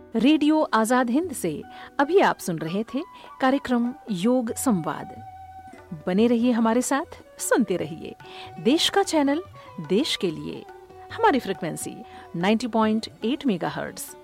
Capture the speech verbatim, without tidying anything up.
Radio Azad Hind से अभी आप सुन रहे थे कार्यक्रम योग संवाद। बने रहिए हमारे साथ, सुनते रहिए देश का चैनल, देश के लिए। हमारी फ्रिक्वेंसी नब्बे पॉइंट आठ मेगाहर्ट्ज़।